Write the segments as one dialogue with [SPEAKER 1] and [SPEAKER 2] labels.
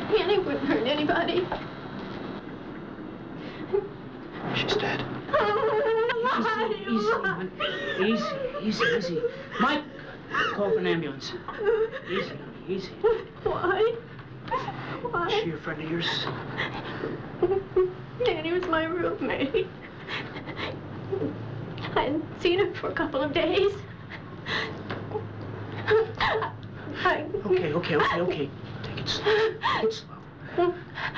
[SPEAKER 1] Annie wouldn't hurt anybody.
[SPEAKER 2] She's dead.
[SPEAKER 3] Easy. Mike, call for an ambulance. Easy.
[SPEAKER 1] Why?
[SPEAKER 3] Is she a friend of yours?
[SPEAKER 1] Annie was my roommate. I hadn't seen her for a couple of days.
[SPEAKER 3] Okay. Take it slow.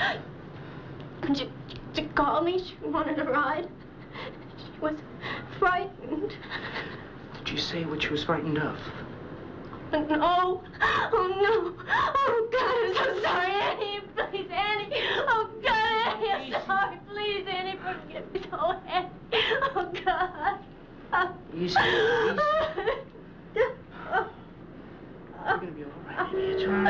[SPEAKER 1] She called me. She wanted a ride. She was frightened.
[SPEAKER 3] Did you say what she was frightened of?
[SPEAKER 1] No. Oh, no. Oh, God, I'm so sorry, Annie. Please, Annie. Oh, God, Annie, I'm sorry. Please, Annie, forgive me. Oh, Annie. Oh, God.
[SPEAKER 3] Easy. You're gonna be all right. It's all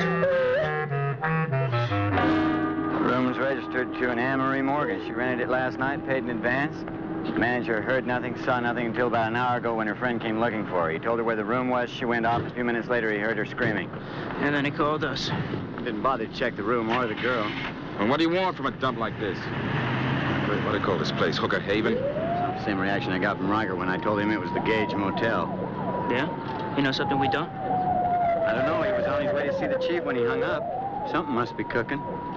[SPEAKER 3] right.
[SPEAKER 4] The room's registered to an Anne-Marie Morgan. She rented it last night, paid in advance. The manager heard nothing, saw nothing until about an hour ago when her friend came looking for her. He told her where the room was. She went off. A few minutes later, he heard her screaming.
[SPEAKER 3] And then he called us.
[SPEAKER 4] Didn't bother to check the room or the girl.
[SPEAKER 5] And what do you want from a dump like this? What do you call this place? Hooker Haven?
[SPEAKER 4] Same reaction I got from Riker when I told him it was the Gage Motel.
[SPEAKER 3] Yeah? You know something we don't?
[SPEAKER 4] I don't know. He was on his way to see the chief when he hung up. Something must be cooking.